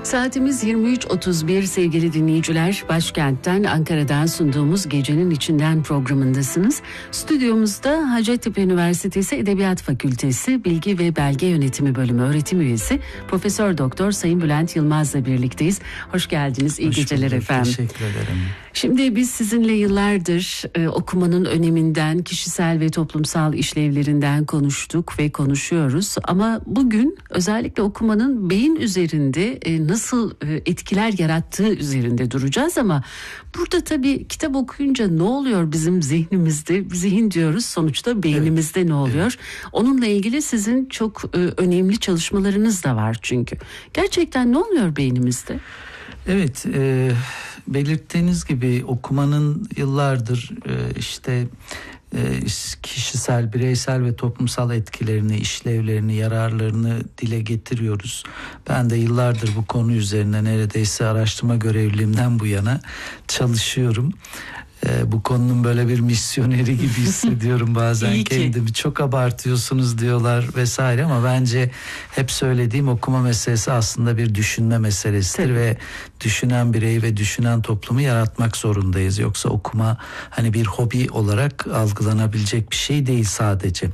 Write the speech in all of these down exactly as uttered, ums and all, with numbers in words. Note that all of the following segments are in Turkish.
Saatimiz yirmi üç otuz bir sevgili dinleyiciler. Başkentten, Ankara'dan sunduğumuz Gecenin İçinden programındasınız. Stüdyomuzda Hacettepe Üniversitesi Edebiyat Fakültesi Bilgi ve Belge Yönetimi Bölümü öğretim üyesi Profesör Doktor Sayın Bülent Yılmaz'la birlikteyiz. Hoş geldiniz. İyi Hoş geceler bulduk, efendim. Teşekkür ederim. Şimdi biz sizinle yıllardır e, okumanın öneminden, kişisel ve toplumsal işlevlerinden konuştuk ve konuşuyoruz. Ama bugün özellikle okumanın beyin üzerinde e, nasıl e, etkiler yarattığı üzerinde duracağız. Ama burada tabii kitap okuyunca ne oluyor bizim zihnimizde? Zihin diyoruz, sonuçta beynimizde evet. ne oluyor? Evet. Onunla ilgili sizin çok e, önemli çalışmalarınız da var çünkü. Gerçekten ne oluyor beynimizde? Evet, e, belirttiğiniz gibi okumanın yıllardır e, işte e, kişisel, bireysel ve toplumsal etkilerini, işlevlerini, yararlarını dile getiriyoruz. Ben de yıllardır bu konu üzerine neredeyse araştırma görevliliğimden bu yana çalışıyorum. Ee, bu konunun böyle bir misyoneri gibi hissediyorum bazen kendimi. Çok abartıyorsunuz diyorlar vesaire ama bence hep söylediğim okuma meselesi aslında bir düşünme meselesidir. Tabii. Ve düşünen bireyi ve düşünen toplumu yaratmak zorundayız. Yoksa okuma hani bir hobi olarak algılanabilecek bir şey değil sadece.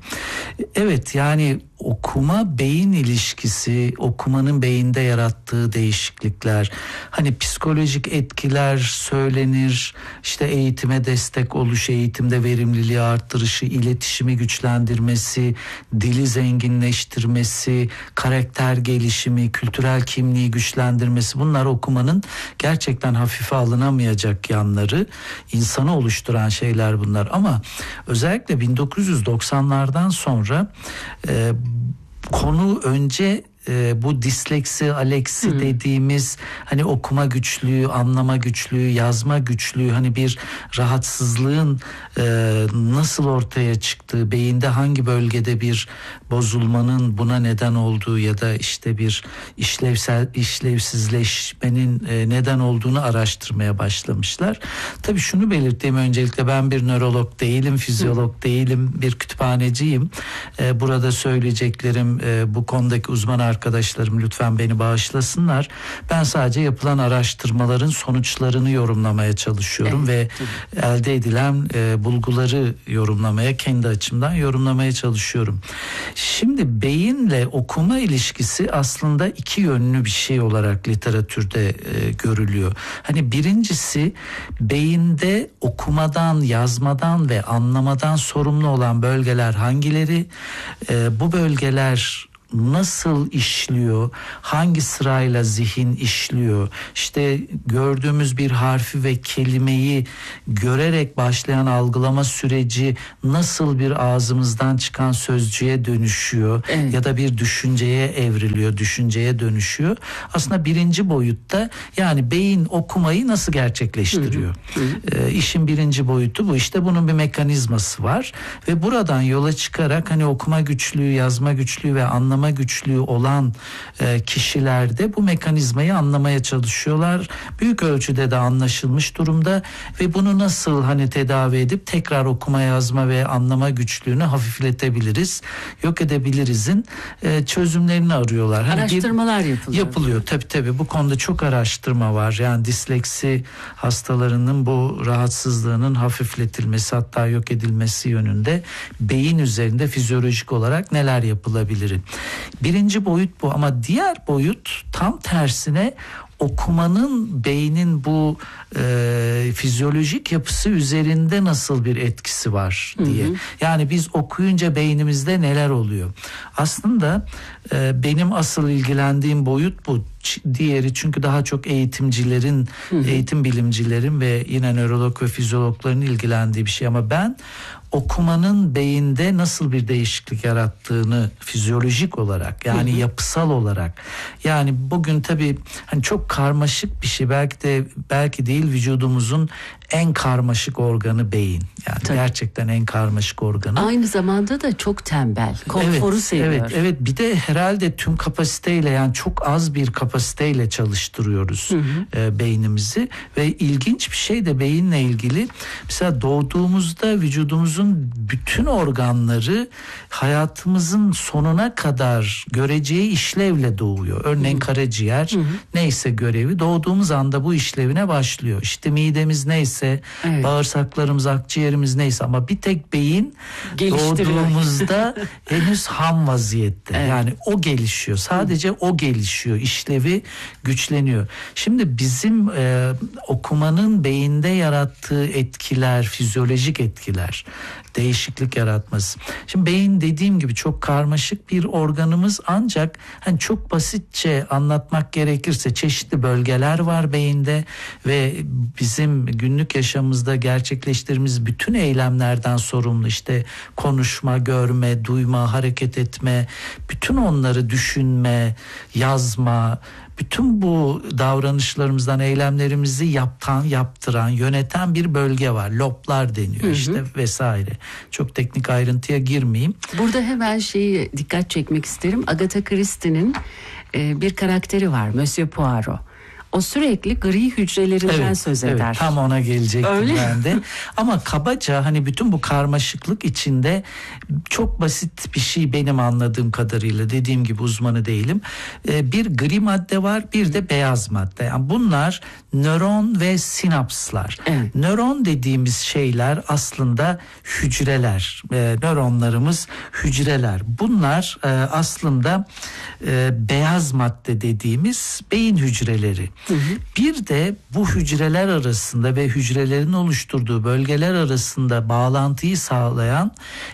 Evet, yani okuma beyin ilişkisi, okumanın beyinde yarattığı değişiklikler, hani psikolojik etkiler söylenir, işte eğitime destek oluş, eğitimde verimliliği arttırışı, iletişimi güçlendirmesi, dili zenginleştirmesi, karakter gelişimi, kültürel kimliği güçlendirmesi, bunlar okumanın gerçekten hafife alınamayacak yanları, insanı oluşturan şeyler bunlar. Ama özellikle bin dokuz yüz doksanlardan sonra e, konu önce e, bu disleksi, aleksi hmm. dediğimiz hani okuma güçlüğü, anlama güçlüğü, yazma güçlüğü, hani bir rahatsızlığın e, nasıl ortaya çıktığı, beyinde hangi bölgede bir bozulmanın buna neden olduğu ya da işte bir işlevsel işlevsizleşmenin e, neden olduğunu araştırmaya başlamışlar. Tabii şunu belirteyim öncelikle, ben bir nörolog değilim, fizyolog hmm. değilim, bir kütüphaneciyim. E, burada söyleyeceklerim e, bu konudaki uzman arkadaşlarım lütfen beni bağışlasınlar. Ben sadece yapılan araştırmaların sonuçlarını yorumlamaya çalışıyorum evet. ve elde edilen e, bulguları yorumlamaya, kendi açımdan yorumlamaya çalışıyorum. Şimdi beyinle okuma ilişkisi aslında iki yönlü bir şey olarak literatürde e, görülüyor. Hani birincisi, beyinde okumadan, yazmadan ve anlamadan sorumlu olan bölgeler hangileri? E, bu bölgeler nasıl işliyor? Hangi sırayla zihin işliyor? İşte gördüğümüz bir harfi ve kelimeyi görerek başlayan algılama süreci nasıl bir ağzımızdan çıkan sözcüğe dönüşüyor? Evet. Ya da bir düşünceye evriliyor, düşünceye dönüşüyor. Aslında birinci boyutta, yani beyin okumayı nasıl gerçekleştiriyor? Hı hı. Ee, işin birinci boyutu bu. İşte bunun bir mekanizması var ve buradan yola çıkarak hani okuma güçlüğü, yazma güçlüğü ve anlama güçlüğü olan e, kişilerde bu mekanizmayı anlamaya çalışıyorlar. Büyük ölçüde de anlaşılmış durumda ve bunu nasıl hani tedavi edip tekrar okuma, yazma ve anlama güçlüğünü hafifletebiliriz, yok edebilirizin e, çözümlerini arıyorlar. Hani Araştırmalar bir, yapılıyor. Yapılıyor tabii tabii. Bu konuda çok araştırma var. Yani disleksi hastalarının bu rahatsızlığının hafifletilmesi, hatta yok edilmesi yönünde beyin üzerinde fizyolojik olarak neler yapılabilir? Birinci boyut bu, ama diğer boyut tam tersine okumanın beynin bu e, fizyolojik yapısı üzerinde nasıl bir etkisi var diye. Hı hı. Yani biz okuyunca beynimizde neler oluyor? Aslında e, benim asıl ilgilendiğim boyut bu. Diğeri çünkü daha çok eğitimcilerin, hı hı. eğitim bilimcilerin ve yine nörolog ve fizyologların ilgilendiği bir şey, ama ben okumanın beyinde nasıl bir değişiklik yarattığını fizyolojik olarak, yani hı hı. yapısal olarak, yani bugün tabii hani çok karmaşık bir şey, belki de belki değil vücudumuzun en karmaşık organı beyin. Yani Tabii. gerçekten en karmaşık organı. Aynı zamanda da çok tembel. Konforu evet, seviyor. Evet, evet. Bir de herhalde tüm kapasiteyle, yani çok az bir kapasiteyle çalıştırıyoruz hı hı. E, beynimizi ve ilginç bir şey de beyinle ilgili. Mesela doğduğumuzda vücudumuzun bütün organları hayatımızın sonuna kadar göreceği işlevle doğuyor. Örneğin hı hı. karaciğer hı hı. neyse görevi doğduğumuz anda bu işlevine başlıyor. İşte midemiz neyse, evet. bağırsaklarımız, akciğerimiz neyse, ama bir tek beyin doğduğumuzda henüz ham vaziyette. Evet. Yani o gelişiyor. Sadece o gelişiyor. İşlevi güçleniyor. Şimdi bizim e, okumanın beyinde yarattığı etkiler, fizyolojik etkiler, değişiklik yaratması. Şimdi beyin dediğim gibi çok karmaşık bir organımız, ancak hani çok basitçe anlatmak gerekirse çeşitli bölgeler var beyinde ve bizim günlük yaşamımızda gerçekleştirdiğimiz bütün eylemlerden sorumlu. İşte konuşma, görme, duyma, hareket etme, bütün onları düşünme, yazma, bütün bu davranışlarımızdan eylemlerimizi yaptan, yaptıran, yöneten bir bölge var. Loblar deniyor, hı hı. işte vesaire. Çok teknik ayrıntıya girmeyeyim. Burada hemen şeyi dikkat çekmek isterim. Agatha Christie'nin e, bir karakteri var, Monsieur Poirot. O sürekli gri hücrelerinden evet, söz eder. Evet, tam ona gelecektim Öyle ben de. Ama kabaca hani bütün bu karmaşıklık içinde çok basit bir şey benim anladığım kadarıyla, dediğim gibi uzmanı değilim. Ee, bir gri madde var, bir de beyaz madde. Yani bunlar nöron ve sinapslar. Evet. Nöron dediğimiz şeyler aslında hücreler. Ee, nöronlarımız hücreler. Bunlar e, aslında e, beyaz madde dediğimiz beyin hücreleri. Hı hı. Bir de bu hücreler arasında ve hücrelerin oluşturduğu bölgeler arasında bağlantıyı sağlayan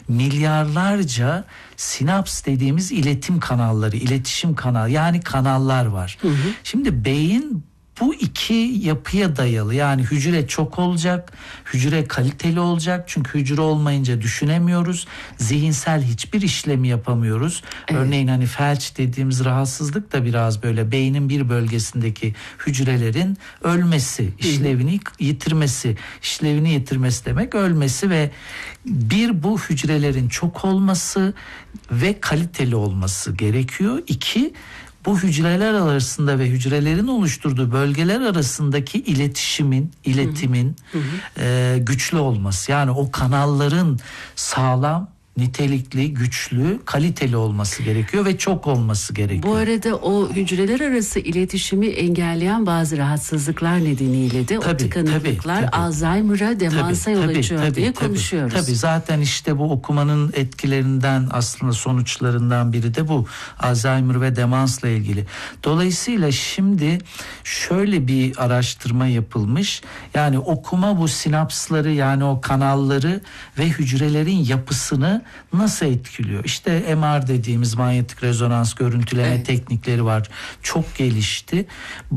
milyarlarca sinaps dediğimiz iletim kanalları, iletişim kanal, yani kanallar var. Hı hı. Şimdi beyin bu iki yapıya dayalı, yani hücre çok olacak, hücre kaliteli olacak, çünkü hücre olmayınca düşünemiyoruz, zihinsel hiçbir işlemi yapamıyoruz. Evet. Örneğin hani felç dediğimiz rahatsızlık da biraz böyle beynin bir bölgesindeki hücrelerin ölmesi, işlevini yitirmesi, işlevini yitirmesi demek ölmesi ve bir, bu hücrelerin çok olması ve kaliteli olması gerekiyor. İki, bu hücreler arasında ve hücrelerin oluşturduğu bölgeler arasındaki iletişimin, iletimin hı hı. E, güçlü olması. Yani o kanalların sağlam, nitelikli, güçlü, kaliteli olması gerekiyor ve çok olması gerekiyor. Bu arada o hücreler arası iletişimi engelleyen bazı rahatsızlıklar nedeniyle de tabii, o tıkanıklıklar tabii, tabii. Alzheimer'a, demansa yol açıyor tabii, diye tabii, konuşuyoruz. Tabii zaten işte bu okumanın etkilerinden, aslında sonuçlarından biri de bu. Alzheimer ve demansla ilgili. Dolayısıyla şimdi şöyle bir araştırma yapılmış. Yani okuma bu sinapsları, yani o kanalları ve hücrelerin yapısını nasıl etkiliyor? İşte M R dediğimiz manyetik rezonans görüntüleme evet. teknikleri var. Çok gelişti.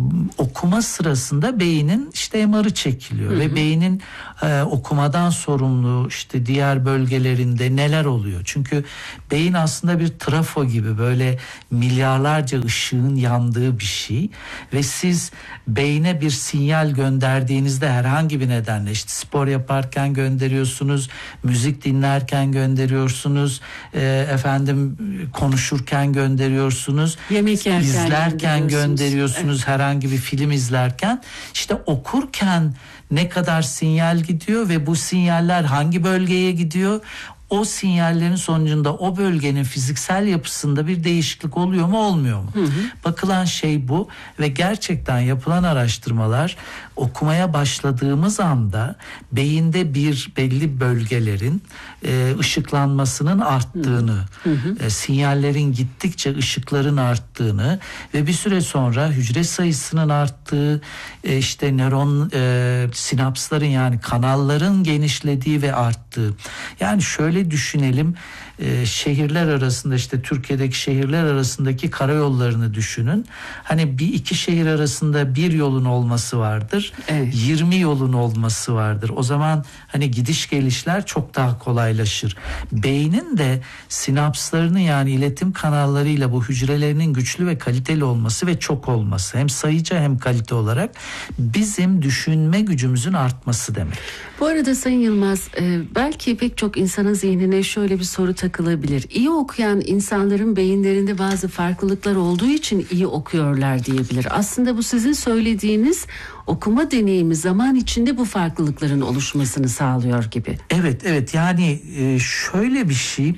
Okuma sırasında beynin işte M R'ı çekiliyor. Hı hı. Ve beynin e, okumadan sorumlu işte diğer bölgelerinde neler oluyor? Çünkü beyin aslında bir trafo gibi, böyle milyarlarca ışığın yandığı bir şey. Ve siz beyne bir sinyal gönderdiğinizde herhangi bir nedenle, işte spor yaparken gönderiyorsunuz, müzik dinlerken gönderiyorsunuz, e, efendim konuşurken gönderiyorsunuz, yemek yerken izlerken gönderiyorsunuz, evet. herhangi bir film izlerken, işte okurken ne kadar sinyal gidiyor ve bu sinyaller hangi bölgeye gidiyor? O sinyallerin sonucunda o bölgenin fiziksel yapısında bir değişiklik oluyor mu, olmuyor mu? Hı hı. Bakılan şey bu ve gerçekten yapılan araştırmalar, okumaya başladığımız anda beyinde bir belli bölgelerin e, ışıklanmasının arttığını, hı hı. E, sinyallerin gittikçe ışıkların arttığını ve bir süre sonra hücre sayısının arttığı, e, işte nöron e, sinapsların, yani kanalların genişlediği ve arttığı. Yani şöyle düşünelim, e, şehirler arasında, işte Türkiye'deki şehirler arasındaki karayollarını düşünün. Hani bir iki şehir arasında bir yolun olması vardır. Evet. yirmi yolun olması vardır. O zaman hani gidiş gelişler çok daha kolaylaşır. Beynin de sinapslarını, yani iletim kanallarıyla bu hücrelerinin güçlü ve kaliteli olması ve çok olması, hem sayıca hem kalite olarak bizim düşünme gücümüzün artması demek. Bu arada Sayın Yılmaz, belki pek çok insanın zihnine şöyle bir soru takılabilir. İyi okuyan insanların beyinlerinde bazı farklılıklar olduğu için iyi okuyorlar diyebilir. Aslında bu sizin söylediğiniz okuma deneyimi zaman içinde bu farklılıkların oluşmasını sağlıyor gibi. Evet, evet. Yani şöyle bir şey...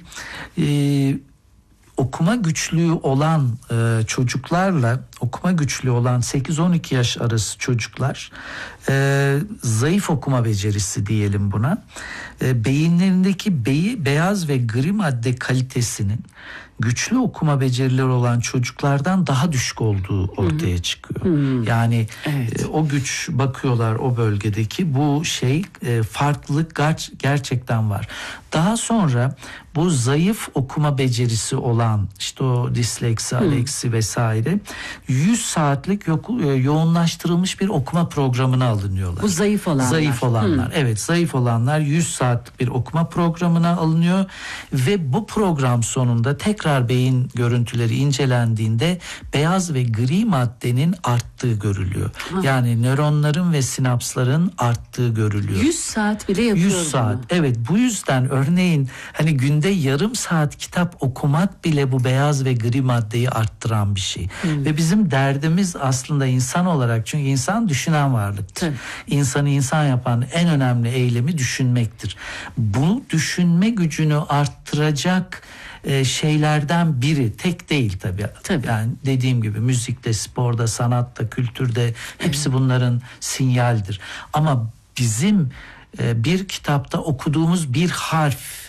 Okuma güçlüğü olan e, çocuklarla okuma güçlüğü olan sekiz on iki yaş arası çocuklar, e, zayıf okuma becerisi diyelim buna, e, beyinlerindeki beyi, beyaz ve gri madde kalitesinin güçlü okuma becerileri olan çocuklardan daha düşük olduğu ortaya hmm. çıkıyor. Hmm. Yani evet. e, o güç, bakıyorlar o bölgedeki bu şey e, farklılık ger- gerçekten var. Daha sonra bu zayıf okuma becerisi olan, işte o disleksi, hmm. aleksi vesaire, yüz saatlik yo- yoğunlaştırılmış bir okuma programına alınıyorlar. Bu zayıf olanlar. Zayıf olanlar. Hmm. Evet, zayıf olanlar yüz saatlik bir okuma programına alınıyor ve bu program sonunda tekrar beyin görüntüleri incelendiğinde beyaz ve gri maddenin arttığı görülüyor. Ha. Yani nöronların ve sinapsların arttığı görülüyor. yüz saat bile yapıyor. yüz saat. Bunu. Evet, bu yüzden örneğin hani günde yarım saat kitap okumak bile bu beyaz ve gri maddeyi arttıran bir şey. Hmm. Ve bizim derdimiz aslında insan olarak, çünkü insan düşünen varlıktır. Tabii. İnsanı insan yapan en önemli eylemi düşünmektir. Bu düşünme gücünü arttıracak e, şeylerden biri, tek değil tabii. tabii. Yani dediğim gibi müzikte, sporda, sanatta, kültürde hepsi hmm. bunların sinyaldir. Ama bizim e, bir kitapta okuduğumuz bir harf,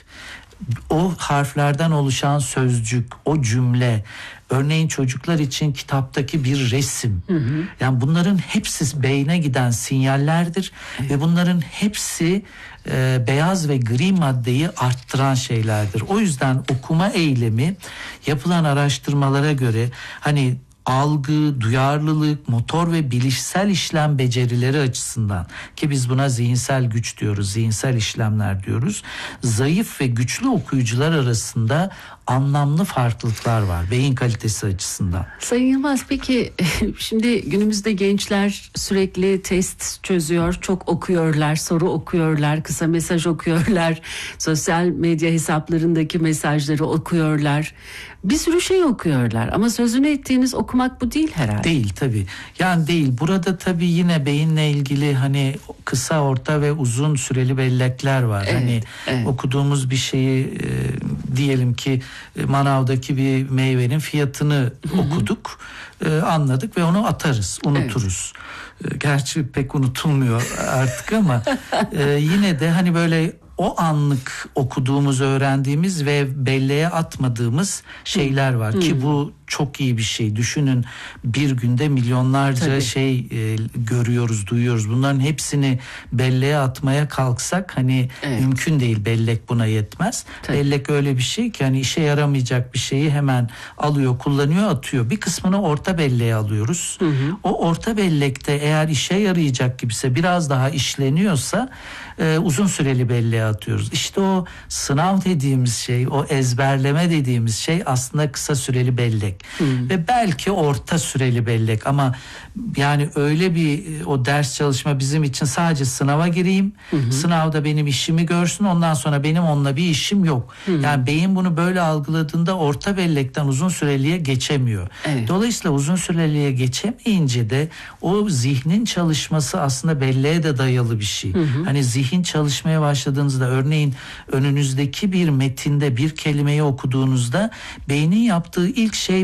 o harflerden oluşan sözcük, o cümle, örneğin çocuklar için kitaptaki bir resim. Hı hı. Yani bunların hepsi beyne giden sinyallerdir. Evet. Ve bunların hepsi e, beyaz ve gri maddeyi arttıran şeylerdir. O yüzden okuma eylemi yapılan araştırmalara göre hani algı, duyarlılık, motor ve bilişsel işlem becerileri açısından, ki biz buna zihinsel güç diyoruz, zihinsel işlemler diyoruz, zayıf ve güçlü okuyucular arasında anlamlı farklılıklar var beyin kalitesi açısından. Sayın Yılmaz, peki şimdi günümüzde gençler sürekli test çözüyor, çok okuyorlar, soru okuyorlar, kısa mesaj okuyorlar, sosyal medya hesaplarındaki mesajları okuyorlar. Bir sürü şey okuyorlar ama sözünü ettiğiniz okumak bu değil herhalde. Değil tabii. Yani değil. Burada tabii yine beyinle ilgili hani kısa, orta ve uzun süreli bellekler var. Evet, hani evet. okuduğumuz bir şeyi e, diyelim ki e, manavdaki bir meyvenin fiyatını Hı-hı. okuduk, e, anladık ve onu atarız, unuturuz. Evet. E, gerçi pek unutulmuyor artık ama e, yine de hani böyle o anlık okuduğumuz, öğrendiğimiz ve belleğe atmadığımız şeyler var. Hı. Ki bu çok iyi bir şey. Düşünün, bir günde milyonlarca Tabii. şey e, görüyoruz, duyuyoruz. Bunların hepsini belleğe atmaya kalksak hani evet. mümkün değil. Bellek buna yetmez. Tabii. Bellek öyle bir şey ki hani işe yaramayacak bir şeyi hemen alıyor, kullanıyor, atıyor. Bir kısmını orta belleğe alıyoruz. Hı hı. O orta bellekte eğer işe yarayacak gibiyse, biraz daha işleniyorsa e, uzun süreli belleğe atıyoruz. İşte o sınav dediğimiz şey, o ezberleme dediğimiz şey aslında kısa süreli bellek. Hmm. Ve belki orta süreli bellek, ama yani öyle bir o ders çalışma bizim için sadece sınava gireyim, hmm. sınavda benim işimi görsün, ondan sonra benim onunla bir işim yok. Hmm. Yani beyin bunu böyle algıladığında orta bellekten uzun süreliye geçemiyor. Evet. Dolayısıyla uzun süreliye geçemeyince de o zihnin çalışması aslında belleğe de dayalı bir şey. Hmm. Hani zihin çalışmaya başladığınızda, örneğin önünüzdeki bir metinde bir kelimeyi okuduğunuzda beynin yaptığı ilk şey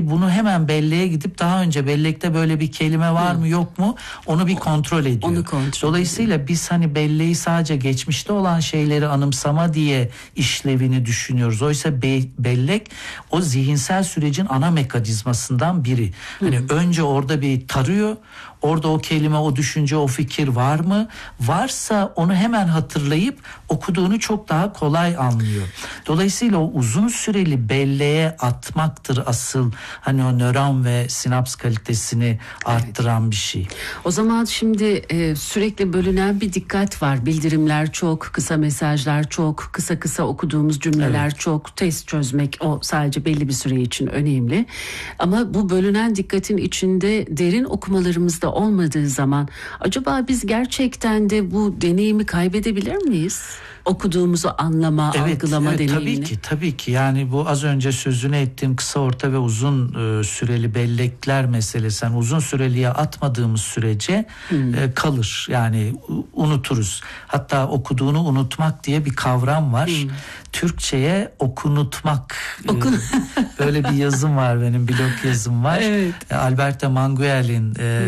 Ve bunu hemen belleğe gidip daha önce bellekte böyle bir kelime var mı yok mu onu bir kontrol ediyor. Onu kontrol Dolayısıyla ediyor. biz hani belleği sadece geçmişte olan şeyleri anımsama diye işlevini düşünüyoruz. Oysa be, bellek o zihinsel sürecin ana mekanizmasından biri. Hani hmm. önce orada bir tarıyor. Orada o kelime, o düşünce, o fikir var mı? Varsa onu hemen hatırlayıp okuduğunu çok daha kolay anlıyor. Dolayısıyla o uzun süreli belleğe atmaktır asıl hani o nöron ve sinaps kalitesini arttıran evet. bir şey. O zaman şimdi e, sürekli bölünen bir dikkat var. Bildirimler çok, kısa mesajlar çok, kısa kısa okuduğumuz cümleler evet. çok. Test çözmek o sadece belli bir süre için önemli. Ama bu bölünen dikkatin içinde derin okumalarımızda olmadığı zaman acaba biz gerçekten de bu deneyimi kaybedebilir miyiz? Okuduğumuzu anlama, evet, algılama evet, deneyimini. Tabii ki, tabii ki. Yani bu az önce sözünü ettiğim kısa, orta ve uzun e, süreli bellekler meselesi. Yani uzun süreliye atmadığımız sürece hmm. e, kalır. Yani unuturuz. Hatta okuduğunu unutmak diye bir kavram var. Hmm. Türkçe'ye okunutmak. Okun. e, böyle bir yazım var, benim blog yazım var. Evet. E, Alberto Manguel'in e,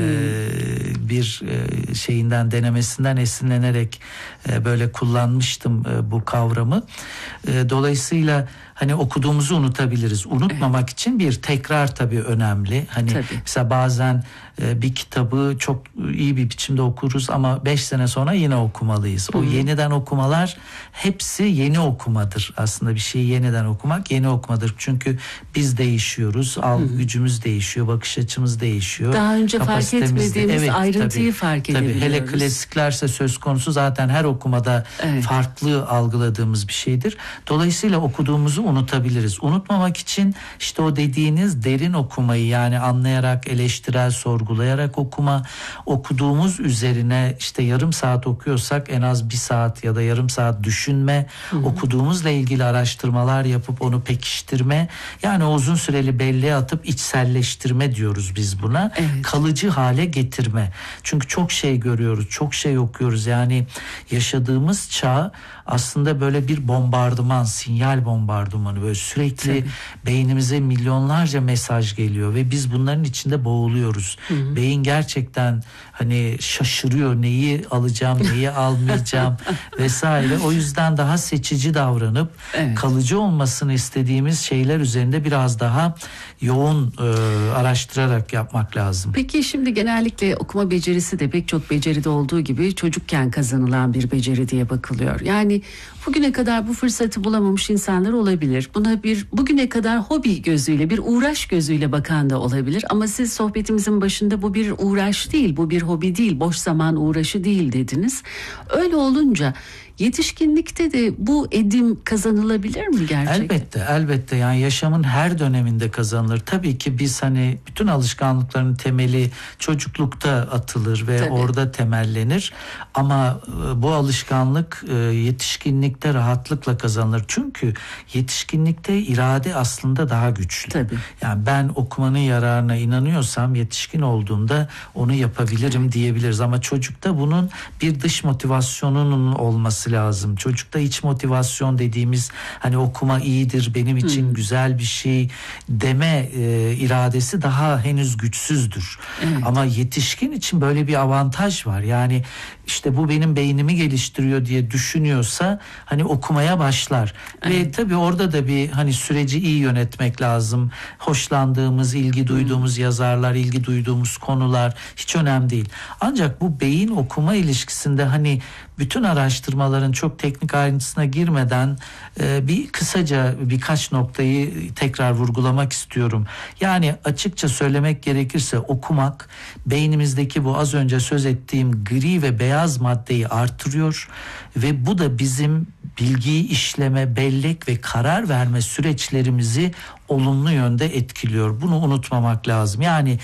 hmm. bir e, şeyinden, denemesinden esinlenerek e, böyle kullanmıştım bu kavramı. Dolayısıyla hani okuduğumuzu unutabiliriz. Unutmamak evet. için bir tekrar tabii önemli. Hani tabii. mesela bazen bir kitabı çok iyi bir biçimde okuruz ama beş sene sonra yine okumalıyız. O Hı-hı. yeniden okumalar hepsi yeni okumadır. Aslında bir şeyi yeniden okumak yeni okumadır. Çünkü biz değişiyoruz. Algı Hı-hı. gücümüz değişiyor. Bakış açımız değişiyor. Daha önce fark etmediğimiz evet, ayrıntıyı tabii, fark edebiliyoruz. Tabii, hele klasiklerse söz konusu zaten her okumada evet. farklı algıladığımız bir şeydir. Dolayısıyla okuduğumuzu unutabiliriz. Unutmamak için işte o dediğiniz derin okumayı, yani anlayarak, eleştirel, sorgulayarak okuma, okuduğumuz üzerine işte yarım saat okuyorsak en az bir saat ya da yarım saat düşünme, Hı-hı. okuduğumuzla ilgili araştırmalar yapıp onu pekiştirme, yani uzun süreli belleğe atıp içselleştirme diyoruz biz buna. Evet. Kalıcı hale getirme. Çünkü çok şey görüyoruz, çok şey okuyoruz. Yani yaşadığımız çağ aslında böyle bir bombardıman, sinyal bombardımanı, böyle sürekli Tabii. beynimize milyonlarca mesaj geliyor ve biz bunların içinde boğuluyoruz. Hı-hı. Beyin gerçekten hani şaşırıyor, neyi alacağım, neyi almayacağım vesaire. O yüzden daha seçici davranıp evet. kalıcı olmasını istediğimiz şeyler üzerinde biraz daha yoğun e, araştırarak yapmak lazım. Peki şimdi genellikle okuma becerisi de pek çok beceride olduğu gibi çocukken kazanılan bir beceri diye bakılıyor. Yani bugüne kadar bu fırsatı bulamamış insanlar olabilir. Buna bir bugüne kadar hobi gözüyle, bir uğraş gözüyle bakan da olabilir. Ama siz sohbetimizin başında bu bir uğraş değil, bu bir hobi değil, boş zaman uğraşı değil dediniz. Öyle olunca yetişkinlikte de bu edim kazanılabilir mi gerçekten? Elbette, elbette. Yani yaşamın her döneminde kazanılır. Tabii ki biz hani bütün alışkanlıkların temeli çocuklukta atılır ve Tabii. orada temellenir. Ama bu alışkanlık yetişkinlikte rahatlıkla kazanılır. Çünkü yetişkinlikte irade aslında daha güçlü. Tabii. Yani ben okumanın yararına inanıyorsam yetişkin olduğumda onu yapabilirim evet. diyebiliriz. Ama çocukta bunun bir dış motivasyonunun olması lazım. Çocukta iç motivasyon dediğimiz hani okuma iyidir, benim için hmm. güzel bir şey deme e, iradesi daha henüz güçsüzdür. Evet. Ama yetişkin için böyle bir avantaj var. Yani işte bu benim beynimi geliştiriyor diye düşünüyorsa hani okumaya başlar. Evet. Ve tabii orada da bir hani süreci iyi yönetmek lazım. Hoşlandığımız, ilgi duyduğumuz hmm. yazarlar, ilgi duyduğumuz konular hiç önemli değil. Ancak bu beyin okuma ilişkisinde hani bütün araştırmaların çok teknik ayrıntısına girmeden e, bir kısaca birkaç noktayı tekrar vurgulamak istiyorum. Yani açıkça söylemek gerekirse okumak beynimizdeki bu az önce söz ettiğim gri ve beyaz maddeyi artırıyor ve bu da bizim bilgiyi işleme, bellek ve karar verme süreçlerimizi olumlu yönde etkiliyor. Bunu unutmamak lazım. Yani